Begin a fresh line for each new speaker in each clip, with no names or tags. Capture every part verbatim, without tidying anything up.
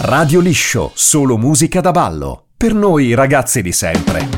Radio Liscio, solo musica da ballo. Per noi ragazzi di sempre.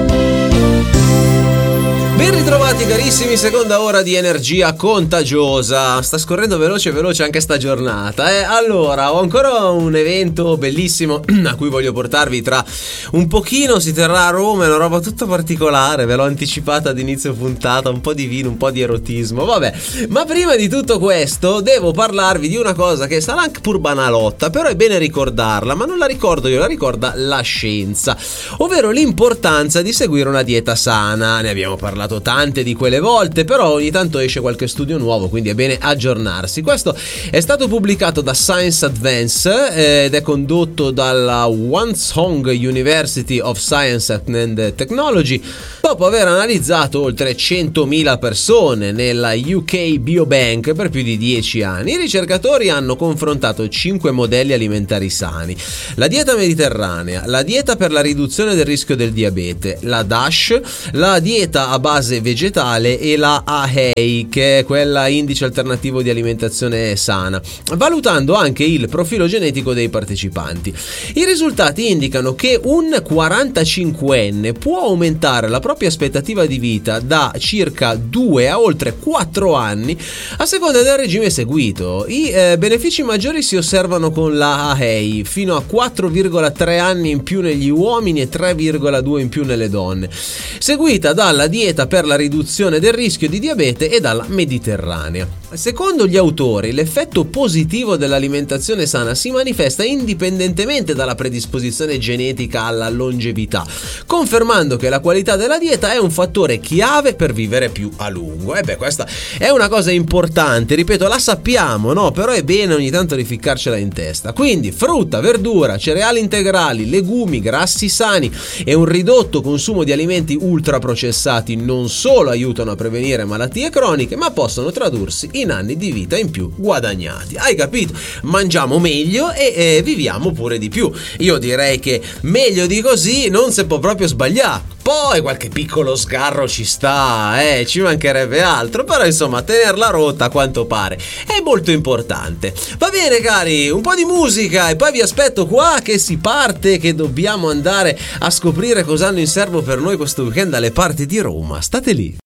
Ben ritrovati carissimi, seconda ora di energia contagiosa. Sta scorrendo veloce veloce anche sta giornata, eh? Allora, ho ancora un evento bellissimo a cui voglio portarvi tra un pochino. Si terrà a Roma, è una roba tutta particolare, ve l'ho anticipata ad inizio puntata, un po' di vino, un po' di erotismo, vabbè. Ma prima di tutto questo devo parlarvi di una cosa che sarà anche pur banalotta, però è bene ricordarla, ma non la ricordo io, la ricorda la scienza, ovvero l'importanza di seguire una dieta sana. Ne abbiamo parlato tante di quelle volte, però ogni tanto esce qualche studio nuovo, quindi è bene aggiornarsi. Questo è stato pubblicato da Science Advance eh, ed è condotto dalla Hwasong University of Science and Technology, dopo aver analizzato oltre centomila persone nella U K Biobank per più di dieci anni. I ricercatori hanno confrontato cinque modelli alimentari sani: la dieta mediterranea, la dieta per la riduzione del rischio del diabete, la DASH, la dieta a base vegetale e la A H E I, che è quella indice alternativo di alimentazione sana, valutando anche il profilo genetico dei partecipanti. I risultati indicano che un quarantacinquenne può aumentare la propria aspettativa di vita da circa due a oltre quattro anni a seconda del regime seguito. I eh, benefici maggiori si osservano con la A H E I, fino a quattro virgola tre anni in più negli uomini e tre virgola due in più nelle donne, seguita dalla dieta per la riduzione del rischio di diabete e dalla mediterranea. Secondo gli autori, l'effetto positivo dell'alimentazione sana si manifesta indipendentemente dalla predisposizione genetica alla longevità, confermando che la qualità della dieta è un fattore chiave per vivere più a lungo. E beh, questa è una cosa importante, ripeto, la sappiamo, no? Però è bene ogni tanto rificcarcela in testa. Quindi frutta, verdura, cereali integrali, legumi, grassi sani e un ridotto consumo di alimenti ultraprocessati non solo aiutano a prevenire malattie croniche, ma possono tradursi in anni di vita in più guadagnati. Hai capito? Mangiamo meglio e eh, viviamo pure di più. Io direi che meglio di così non si può proprio sbagliare. Poi qualche piccolo sgarro ci sta, eh, ci mancherebbe altro, però insomma tenerla rotta a quanto pare è molto importante. Va bene cari, un po' di musica e poi vi aspetto qua che si parte, che dobbiamo andare a scoprire cosa hanno in serbo per noi questo weekend dalle parti di Roma. State lì.